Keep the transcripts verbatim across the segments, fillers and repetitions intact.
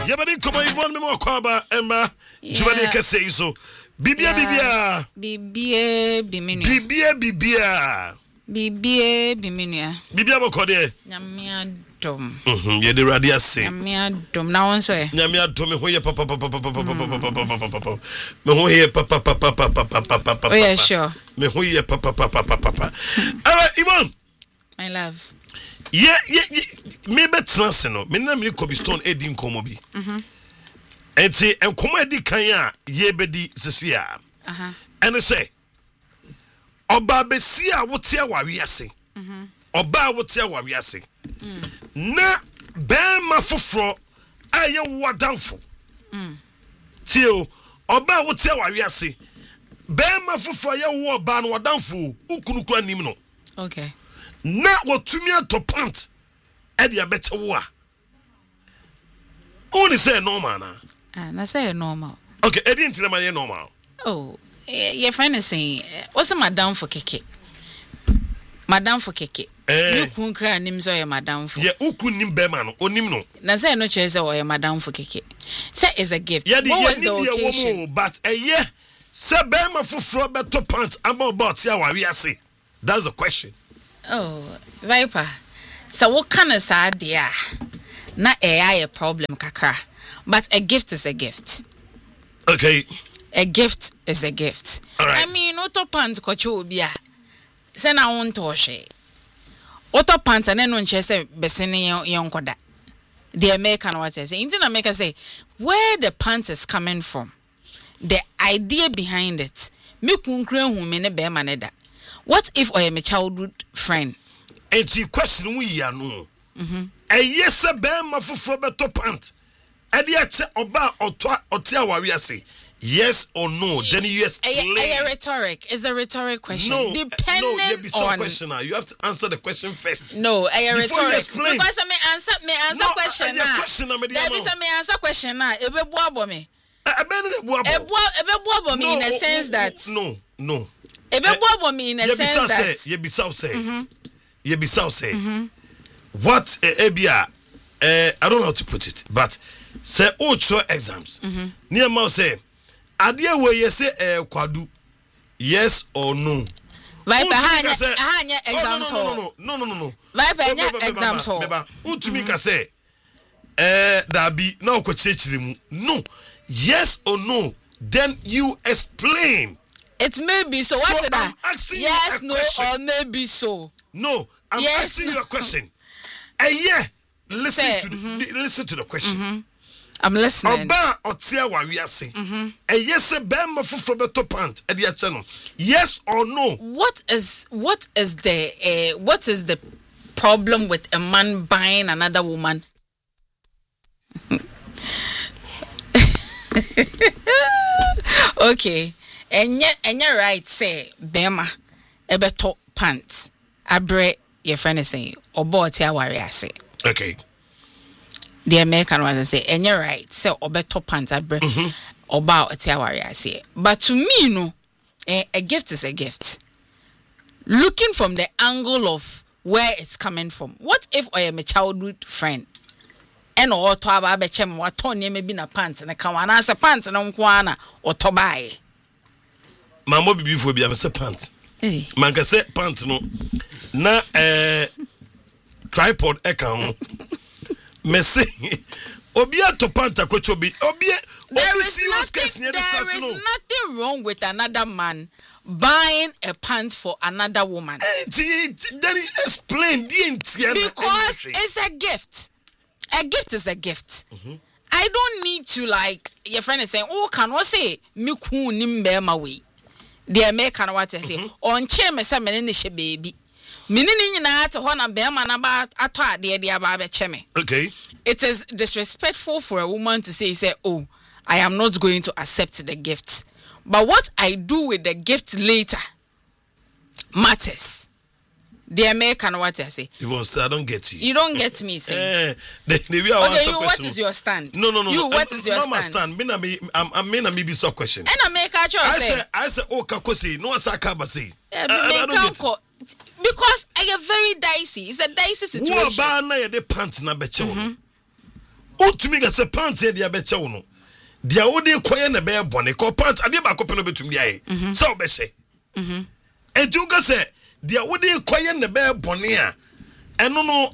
Yabadi koma Yvonne memo kwaba Emma Jubadi kese iso Bibia bibia Bibia biminu Bibia bibia Bibia biminu Bibia bokode Nyamia dom Mhm ye de radia se Nyamia dom na won so e Nyamia dom me hoye papa papa papa papa papa me hoye papa papa papa papa oh yeah sure me hoye papa papa papa all right Yvonne my love yeah yeah me betrance no me na me Cobblestone edi nkomo bi mhm enti enkomo edi kan a ye bedi sesia aha ene say oba besia wote aware ase mhm oba wote aware ase na ben ma foforo aye wadanfo mm tio oba wote aware ase ben ma foforo aye wo oba no wadanfo ukunukura nim no okay na wotumi atopant e dia beche wo a only say normal na ah na say normal okay e didn't na say normal oh your friend is saying what's madam for keke madam for keke you kun kra nim so your madam for yeah ukun nim be ma no onim no na say no chese o your madam for keke say is a gift yeah, what was the occasion woman, but a yeah say be ma foforo beto pant about ya wa wiase that's the question. Oh, Viper. So what kind of sad dia? Na A I a problem kakra. But a gift is a gift. Okay. A gift is a gift. All right. I mean, auto pants kocho bia. Se na won toshe. Auto pants and then chese besene yon koda. The American what say. Intina America say where the pants is coming from. The idea behind it. Me kunkre hu me ne be maneda. What if I am a childhood friend? And the question we ya no. Mhm. A yes a be ma foforo beto pant. E dia che oba oto otia wari ase. Yes or no? Then you explain. A, a, a rhetoric is a rhetoric question. No, depending no, you be so on question. You have to answer the question first. No, a rhetoric. Explain. Because I may answer, may answer no, question now. Question there is a may answer question now. Ebe buabo me. Ebe buabo. Ebe buabo me in a sense that. No, no. Ebe buabo me in a sense that. Ye be say. Ye Ye be say. What ebia? Eh, I don't know how to put it, but say all show exams. Near ma say. Adia we you say eh kwadu yes or no. Viper hanya hanya exams hall. No no no no no no. Viper hanya exams hall. Beba utumi ka say eh dabi na ko chechire mu. No. Yes or no. Then you explain. It may be so. What's so that? Yes, no, question. Or maybe so. No, I'm yes, asking no. you a question. And yeah, listen say, to mm-hmm. the, listen to the question. Mm-hmm. I'm listening. Oba otia wa wiase. Mhm. E yes be ma foforo beto pant e dia che no. Yes or no? What is what is the uh, what is the problem with a man buying another woman? Okay. Enye enye right say bema e beto pants. Abre your friend is saying oba otia wa wiase. Okay. The American was say, and you're right, so obeto pants abre oba otia warrior say. But to me, no, a, a gift is a gift. Looking from the angle of where it's coming from. What if I am a childhood friend? And or to aba bechem what Tony maybe na pants and a kawana as a pants and unkwana or to buy. Mamma be before be am say pants. Man can say pants no. Na eh tripod e kan Messi Obia to panta kochobi Obia There is nothing, there is nothing wrong with another man buying a pants for another woman. Then explain because it's a gift. A gift is a gift. Mm-hmm. I don't need to like your friend is saying, oh, can we say me ku nimbe ma we? The American what say on chair me say me ne she baby. Minini nyina to ho na be ma na ba ato ade de aba be cheme. Okay. It is disrespectful for a woman to say say oh I am not going to accept the gift. But what I do with the gift later matters. The American what I say. You won't I don't get you. You don't get me saying. Eh, the, the way I okay, you, what is your stand? No, no, no. You, what I'm, is your no, stand? My stand. Me na me, I'm, I'm me na me be so question. And America I say, say, I say, oh, kakosi, no asaka say. Yeah, I, I don't get it. Because I get very dicey. It's a dicey situation. Wo ba na ye de pants na beche wo. utumi ga se pants e dia be che wo no dia wo de koye na be bone ko pants ade ba ko pe no betumi aye se wo be hye mhm etu ga se dia wo de koye na be bone a eno no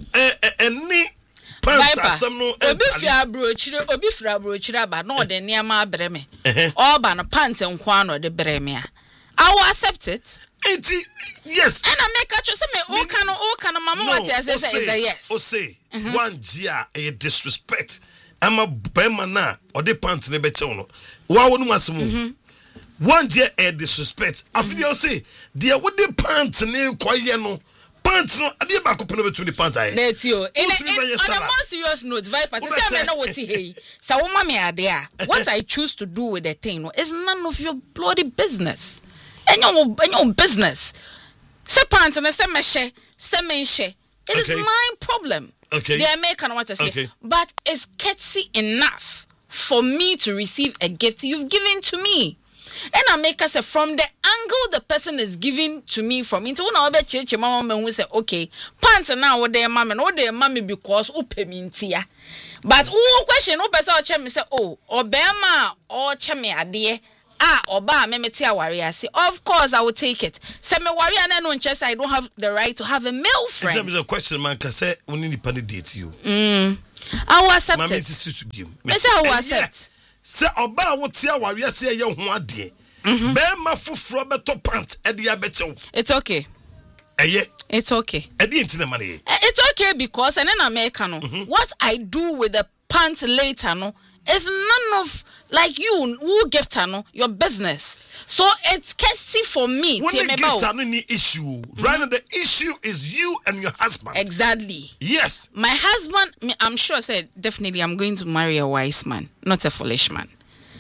eni pants asem no obi fi abrochire obi fi abrochire aba na ode niam abre me all ba no pants nko ano de bre me a I will accept it. It's, yes. And I make a choice. Me, oh, can oh, can mama no, what I say is a yes. Oh, say mm-hmm. one Gia a disrespect. I'm a bemana or the pants never chono. Why would you one Gia a disrespect? I feel say, dear, what the pants name Koyano pants no, I did back up between the pants. Let you in on a more serious note, Viper. I know what he so, mommy, are there. What I choose to do with the thing is none of your bloody business. And your, your business. Say pants and say meshe, say menche. It okay. is my problem. Okay. The American want to say. Okay. But it's courtesy enough for me to receive a gift you've given to me. And I make us say from the angle the person is giving to me from into when I bet church mama we say okay pants now what their mama no their mommy because open me intia. But who question no person or me say oh or bema or cheme ade. Ah, oba me meti aware ase. Of course I will take it. Say me worry and no interest I don't have the right to have a male friend. There is a question man can say only the panel date you. Mm. I will accept Mama it. Is to give. Me say I will accept. Say oba wo ti aware ase ye ho ade. Be ma fufuro beto pant e dia bechew. It's okay. Eye. It's okay. E di nti na mane. It's okay because and in America no mm-hmm. what I do with the pants later no is none of like you who gift no your business. So it's courtesy for me. When the gift no any issue, mm-hmm. right now the issue is you and your husband. Exactly. Yes. My husband, I'm sure said definitely I'm going to marry a wise man, not a foolish man.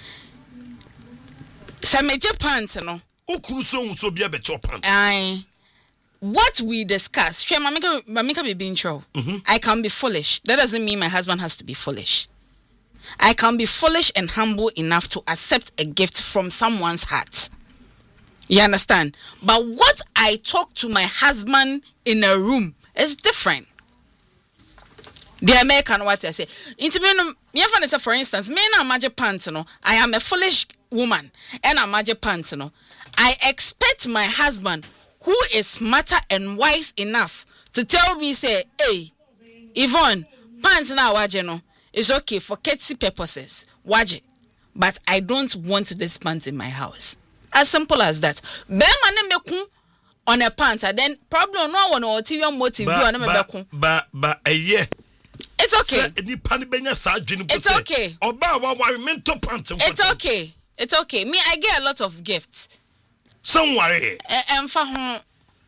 Sameje pants no. Ukuru so so bia be chop pants. I what we discuss, Mamika Mamika be being true. I can be foolish. That doesn't mean my husband has to be foolish. I can be foolish and humble enough to accept a gift from someone's heart. You understand? But what I talk to my husband in a room is different. The American what I say. Into for instance, me na magic pants no. I am a foolish woman and a magic pants no. I expect my husband who is smarter and wise enough to tell me say, hey, Yvonne, pants na waje no. It's okay for courtesy purposes. Waje. But I don't want this pants in my house. As simple as that. Be man meku on a pants and then problem no one or T V motive do na meku. Ba ba eye. It's okay. It's okay. Oba wa worry mental pants. It's okay. It's okay. Me I get a lot of gifts. Some worry. And for home.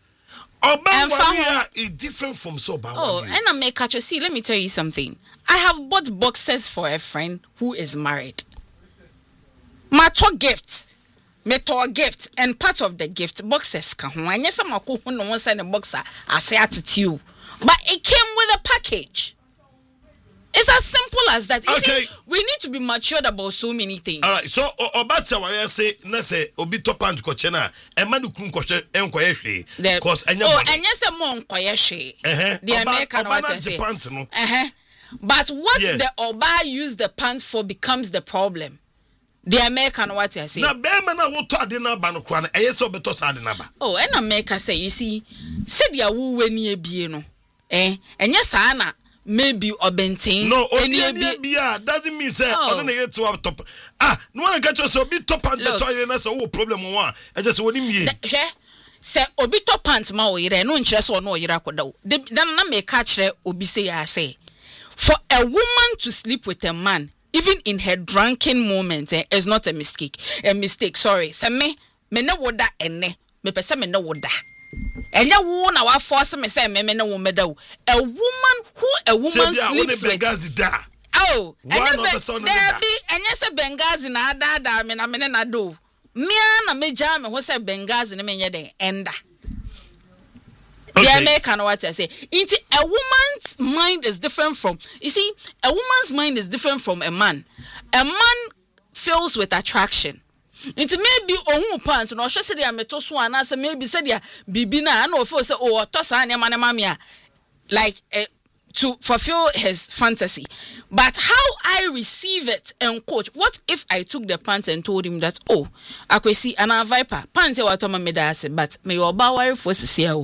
Oba is different from so bad. Oh, and I make catch you see. Let me tell you something. I have bought boxes for a friend who is married. My top gift, my top gift, and part of the gift boxes. Can I yes, I'm a cool no one send a boxer. I say at you, but it came with a package. It's as simple as that. You okay. See, we need to be matured about so many things. All right. So, Obata, what I say, na say, obi top and kochena, e manu kun koche enkoye hwe. Cause enya oh, and yes, a mon koye hwe. Eh The American what I say. Uh huh. But what yeah. the Oba use the pants for becomes the problem. The American what I say. Na be man na wo to ade na ba no kwa na eye so beto sa ade na ba. Oh, and America say you see, said ya wo weni ebie no. Eh, enye sa na maybe obentin. No, any ebie doesn't mean say on na get to up top. Ah, no one get you so be top and beto ye na so wo problem one. E just woni mie. Hwe say obi top pants ma wo yire no nkyere so no yire akoda wo. Dan na me ka kire obi say ya say. For a woman to sleep with a man, even in her drunken moments, eh, is not a mistake. A mistake, sorry. Se me, me ne woda ene. Me pese me ne woda. Enya wo na wa force me say me me ne wo meda wo. A woman who a woman so sleeps with. Bengazi da. Oh, enya be there be enya se Bengazi na ada da me na me na do. Me na me ja me ho se Bengazi ne me nye den enda. Okay. The American what I say. Into a woman's mind is different from you see, a woman's mind is different from a man. A man feels with attraction. Into maybe ohu pants no hwe se dia meto so ana se maybe se dia bibi na na o feel say oh to sa na ma na mamia like eh, to fulfill his fantasy. But how I receive it and coach, what if I took the pants and told him that, oh, I could see an viper, pants what I'm made as, but may your bower for Cecile.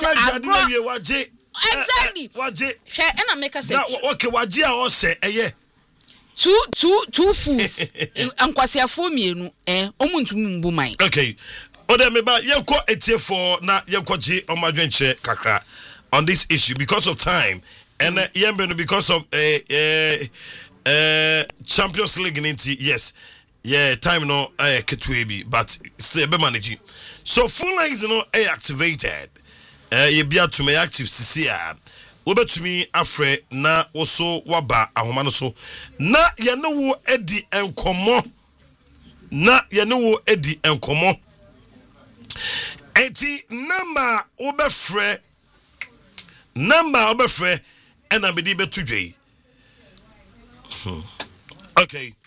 Exactly. Share and I make us say, okay, what Gia say, eh? Two, two, two fools. I'm quite for me, eh? Omuntu mumbai. Okay. Oda meba yenko etie for na yenko G on my drenche kakra on this issue because of time and uh, yembe because of a uh, uh, uh, Champions League ninety yes yeah time no uh, ketwebi but still be managing so full lines you know activated uh, you be to me active cca obe to me afre na also waba ahoma no so na ye no wo edi enkomo na ye no wo edi enkomo enti number obefre number obefre and I be betu dwe okay